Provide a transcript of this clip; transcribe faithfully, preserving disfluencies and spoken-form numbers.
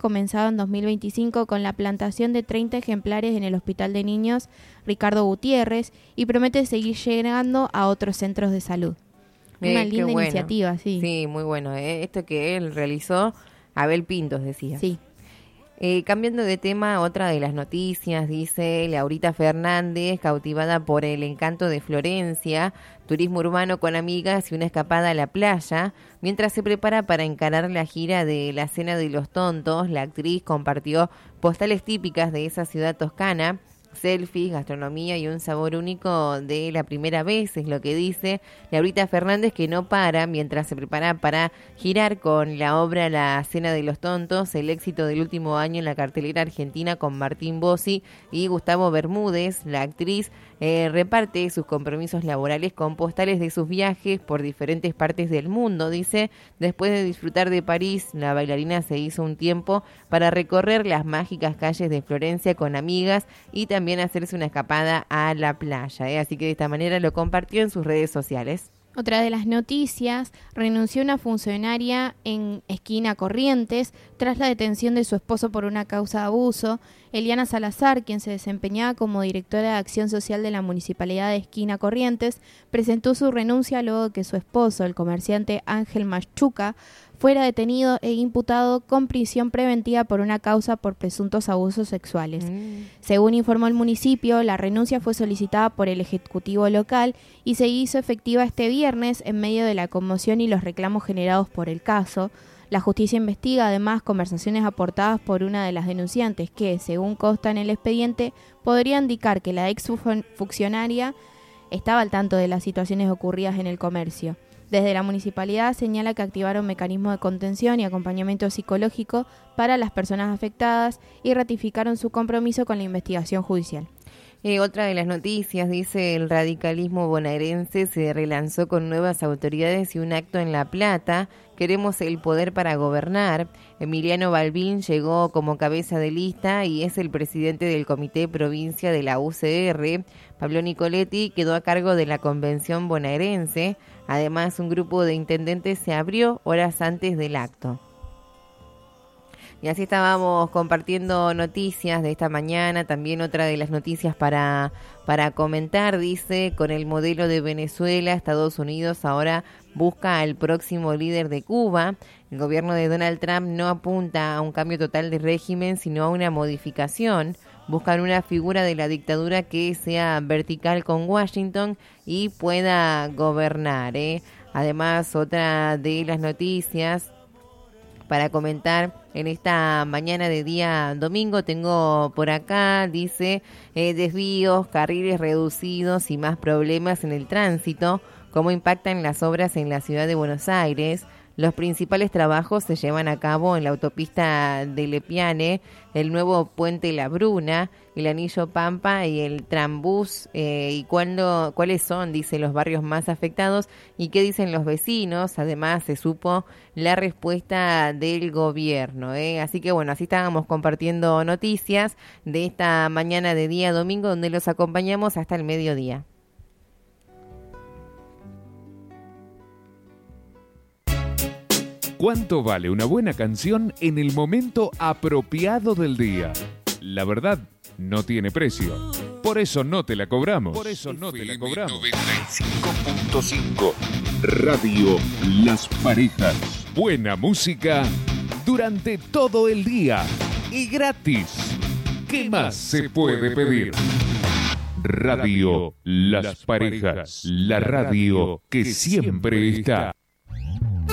comenzado en dos mil veinticinco con la plantación de treinta ejemplares en el Hospital de Niños Ricardo Gutiérrez y promete seguir llegando a otros centros de salud. Eh, Una linda bueno. iniciativa, sí. Sí, muy bueno. ¿eh? Esto que él realizó, Abel Pintos decía. Sí. Eh, cambiando de tema, otra de las noticias, dice Laurita Fernández, cautivada por el encanto de Florencia, turismo urbano con amigas y una escapada a la playa. Mientras se prepara para encarar la gira de la Cena de los Tontos, la actriz compartió postales típicas de esa ciudad toscana, selfies, gastronomía y un sabor único de la primera vez, es lo que dice Laurita Fernández, que no para mientras se prepara para girar con la obra La Cena de los Tontos, el éxito del último año en la cartelera argentina con Martín Bossi y Gustavo Bermúdez. La actriz eh, reparte sus compromisos laborales con postales de sus viajes por diferentes partes del mundo. Dice, después de disfrutar de París, la bailarina se hizo un tiempo para recorrer las mágicas calles de Florencia con amigas y también también hacerse una escapada a la playa, ¿eh? Así que de esta manera lo compartió en sus redes sociales. Otra de las noticias, renunció una funcionaria en Esquina Corrientes tras la detención de su esposo por una causa de abuso. Eliana Salazar, quien se desempeñaba como directora de Acción Social de la Municipalidad de Esquina Corrientes, presentó su renuncia luego de que su esposo, el comerciante Ángel Machuca, fuera detenido e imputado con prisión preventiva por una causa por presuntos abusos sexuales. Mm. Según informó el municipio, la renuncia fue solicitada por el Ejecutivo local y se hizo efectiva este viernes en medio de la conmoción y los reclamos generados por el caso. La justicia investiga además conversaciones aportadas por una de las denunciantes que, según consta en el expediente, podría indicar que la ex funcionaria estaba al tanto de las situaciones ocurridas en el comercio. Desde la municipalidad señala que activaron mecanismos de contención y acompañamiento psicológico para las personas afectadas y ratificaron su compromiso con la investigación judicial. Eh, otra de las noticias, dice, el radicalismo bonaerense se relanzó con nuevas autoridades y un acto en La Plata. Queremos el poder para gobernar. Emiliano Balbín llegó como cabeza de lista y es el presidente del Comité Provincia de la U C R. Pablo Nicoletti quedó a cargo de la convención bonaerense. Además, un grupo de intendentes se abrió horas antes del acto. Y así estábamos compartiendo noticias de esta mañana. También otra de las noticias para, para comentar, dice, con el modelo de Venezuela, Estados Unidos ahora busca al próximo líder de Cuba. El gobierno de Donald Trump no apunta a un cambio total de régimen, sino a una modificación. Buscan una figura de la dictadura que sea vertical con Washington y pueda gobernar, ¿eh? Además, otra de las noticias para comentar en esta mañana de día domingo, tengo por acá, dice, eh, desvíos, carriles reducidos y más problemas en el tránsito, cómo impactan las obras en la ciudad de Buenos Aires. Los principales trabajos se llevan a cabo en la autopista de Lepiane, el nuevo puente La Bruna, el anillo Pampa y el trambús. Eh, ¿Y cuándo, cuáles son, dice, los barrios más afectados y qué dicen los vecinos? Además, se supo la respuesta del gobierno. ¿eh? Así que bueno, así estábamos compartiendo noticias de esta mañana de día domingo, donde los acompañamos hasta el mediodía. ¿Cuánto vale una buena canción en el momento apropiado del día? La verdad, no tiene precio. Por eso no te la cobramos. Por eso no te la cobramos. noventa y cinco punto cinco Radio Las Parejas. Buena música durante todo el día y gratis. ¿Qué más se puede pedir? Radio Las Parejas, la radio que siempre está.